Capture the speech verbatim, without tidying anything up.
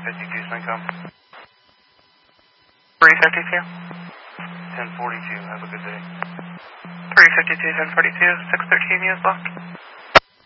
fifty-two, Syncom. three fifty-two. ten forty-two, have a good day. three fifty-two, ten forty-two, six thirteen, U S block.